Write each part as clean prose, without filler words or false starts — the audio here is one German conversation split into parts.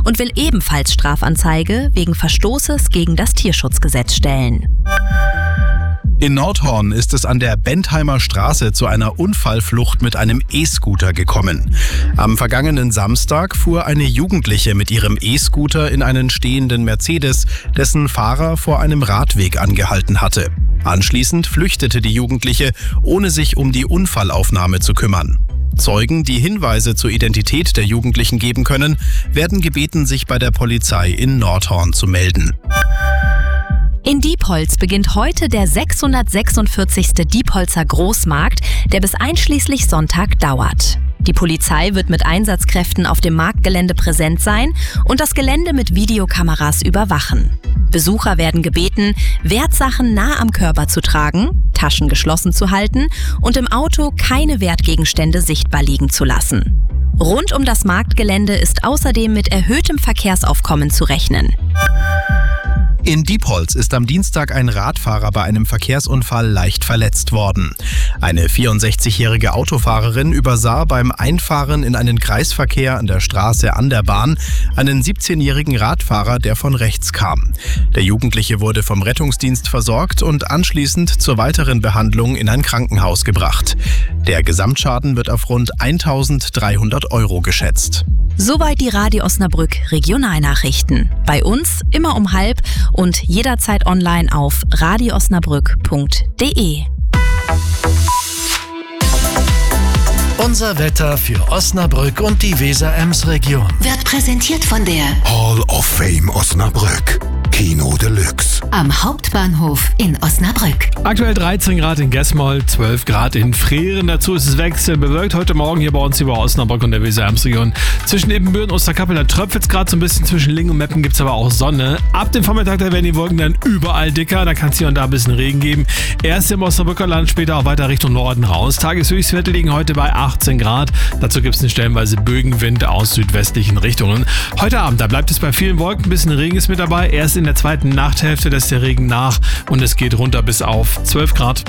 und will ebenfalls Strafanzeige wegen Verstoßes gegen das Tierschutzgesetz stellen. In Nordhorn ist es an der Bentheimer Straße zu einer Unfallflucht mit einem E-Scooter gekommen. Am vergangenen Samstag fuhr eine Jugendliche mit ihrem E-Scooter in einen stehenden Mercedes, dessen Fahrer vor einem Radweg angehalten hatte. Anschließend flüchtete die Jugendliche, ohne sich um die Unfallaufnahme zu kümmern. Zeugen, die Hinweise zur Identität der Jugendlichen geben können, werden gebeten, sich bei der Polizei in Nordhorn zu melden. In Diepholz beginnt heute der 646. Diepholzer Großmarkt, der bis einschließlich Sonntag dauert. Die Polizei wird mit Einsatzkräften auf dem Marktgelände präsent sein und das Gelände mit Videokameras überwachen. Besucher werden gebeten, Wertsachen nah am Körper zu tragen, Taschen geschlossen zu halten und im Auto keine Wertgegenstände sichtbar liegen zu lassen. Rund um das Marktgelände ist außerdem mit erhöhtem Verkehrsaufkommen zu rechnen. In Diepholz ist am Dienstag ein Radfahrer bei einem Verkehrsunfall leicht verletzt worden. Eine 64-jährige Autofahrerin übersah beim Einfahren in einen Kreisverkehr an der Straße an der Bahn einen 17-jährigen Radfahrer, der von rechts kam. Der Jugendliche wurde vom Rettungsdienst versorgt und anschließend zur weiteren Behandlung in ein Krankenhaus gebracht. Der Gesamtschaden wird auf rund 1.300 € geschätzt. Soweit die Radio Osnabrück Regionalnachrichten. Bei uns immer um 12:30 und jederzeit online auf radioosnabrück.de. Unser Wetter für Osnabrück und die Weser-Ems-Region wird präsentiert von der Hall of Fame Osnabrück. Kino Deluxe. Am Hauptbahnhof in Osnabrück. Aktuell 13 Grad in Gesmold, 12 Grad in Freren. Dazu ist es wechselnd bewölkt heute Morgen hier bei uns über Osnabrück und der Weser-Ems-Region. Zwischen Ebenbüren und Osterkappel, da tröpfelt es gerade so ein bisschen. Zwischen Lingen und Meppen gibt es aber auch Sonne. Ab dem Vormittag, da werden die Wolken dann überall dicker. Da kann es hier und da ein bisschen Regen geben. Erst im Osnabrücker Land, später auch weiter Richtung Norden raus. Tageshöchstwerte liegen heute bei 18 Grad. Dazu gibt es einen stellenweise Bögenwind aus südwestlichen Richtungen. Heute Abend, da bleibt es bei vielen Wolken. Ein bisschen Regen ist mit dabei. Erst in der zweiten Nachthälfte lässt der Regen nach und es geht runter bis auf 12 Grad.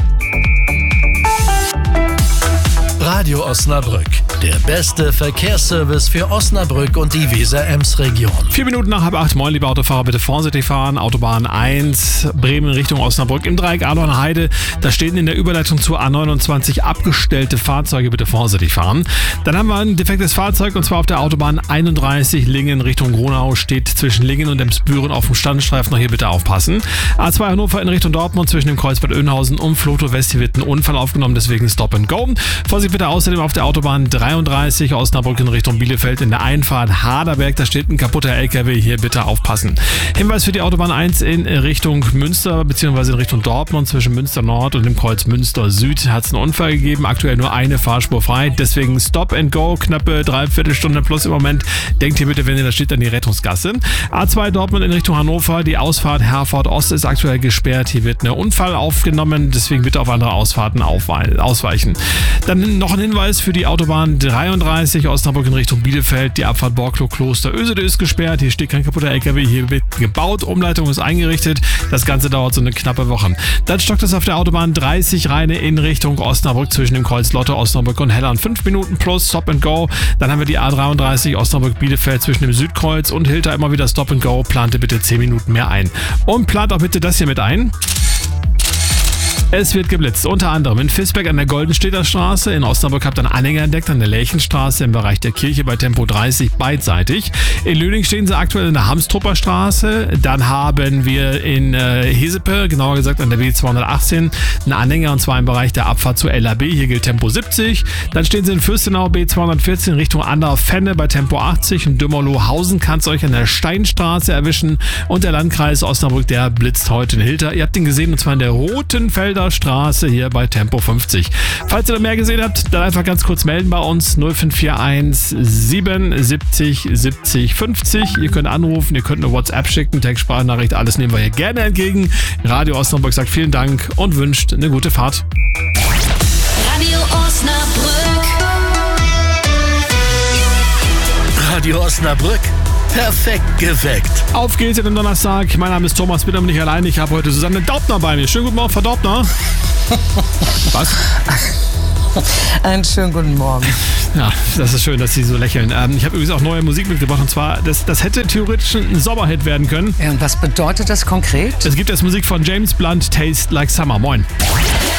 Radio Osnabrück, der beste Verkehrsservice für Osnabrück und die Weser-Ems-Region. 4 Minuten nach 7:30. Moin, liebe Autofahrer, bitte vorsichtig fahren. Autobahn 1, Bremen Richtung Osnabrück im Dreieck Adorn-Heide. Da stehen in der Überleitung zur A29 abgestellte Fahrzeuge, bitte vorsichtig fahren. Dann haben wir ein defektes Fahrzeug und zwar auf der Autobahn 31 Lingen Richtung Gronau. Steht zwischen Lingen und Emsbüren auf dem Standstreifen, noch hier bitte aufpassen. A2 Hannover in Richtung Dortmund zwischen dem Kreuz Bad Oeynhausen und Floto West. Hier wird ein Unfall aufgenommen, deswegen Stop and Go. Vorsicht bitte außerdem auf der Autobahn 33 Osnabrück in Richtung Bielefeld in der Einfahrt Haderberg. Da steht ein kaputter LKW, hier bitte aufpassen. Hinweis für die Autobahn 1 in Richtung Münster bzw. in Richtung Dortmund zwischen Münster Nord und dem Kreuz Münster Süd hat es einen Unfall gegeben. Aktuell nur eine Fahrspur frei, deswegen Stop and Go, knappe 3/4 Stunde plus im Moment. Denkt hier bitte, wenn ihr da steht, an die Rettungsgasse. A2 Dortmund in Richtung Hannover, die Ausfahrt Herford Ost ist aktuell gesperrt. Hier wird ein Unfall aufgenommen, deswegen bitte auf andere Ausfahrten ausweichen. Dann noch ein Hinweis für die Autobahn 33 Osnabrück in Richtung Bielefeld. Die Abfahrt Borklow-Kloster Ösede ist gesperrt. Hier steht kein kaputter LKW. Hier wird gebaut. Umleitung ist eingerichtet. Das Ganze dauert so eine knappe Woche. Dann stockt es auf der Autobahn 30 Rheine in Richtung Osnabrück zwischen dem Kreuz Lotte, Osnabrück und Hellern. 5 Minuten plus Stop and Go. Dann haben wir die A33 Osnabrück-Bielefeld zwischen dem Südkreuz und Hilter immer wieder Stop and Go. Plante bitte 10 Minuten mehr ein. Und plant auch bitte das hier mit ein. Es wird geblitzt, unter anderem in Visberg an der Goldenstädter Straße. In Osnabrück habt ihr einen Anhänger entdeckt an der Lärchenstraße im Bereich der Kirche bei Tempo 30 beidseitig. In Lüning stehen sie aktuell in der Hamstrupper Straße. Dann haben wir in Hesepe, genauer gesagt an der B218, einen Anhänger und zwar im Bereich der Abfahrt zur LAB. Hier gilt Tempo 70. Dann stehen sie in Fürstenau B214 Richtung Andorf-Fenne bei Tempo 80. In Dümmerlohausen kann es euch an der Steinstraße erwischen. Und der Landkreis Osnabrück, der blitzt heute in Hilter. Ihr habt ihn gesehen und zwar in der Rotenfelder Straße hier bei Tempo 50. Falls ihr da mehr gesehen habt, dann einfach ganz kurz melden bei uns 0541 77 70 50. Ihr könnt anrufen, ihr könnt eine WhatsApp schicken, Textsprachnachricht, alles nehmen wir hier gerne entgegen. Radio Osnabrück sagt vielen Dank und wünscht eine gute Fahrt. Radio Osnabrück. Radio Osnabrück. Perfekt geweckt. Auf geht's in den Donnerstag. Mein Name ist Thomas, bin aber nicht allein. Ich habe heute Susanne Daubner bei mir. Schönen guten Morgen, Frau Daubner. Was? Einen schönen guten Morgen. Ja, das ist schön, dass Sie so lächeln. Ich habe übrigens auch neue Musik mitgebracht und zwar, das hätte theoretisch ein Sommerhit werden können. Ja, und was bedeutet das konkret? Es gibt jetzt Musik von James Blunt, Taste Like Summer. Moin.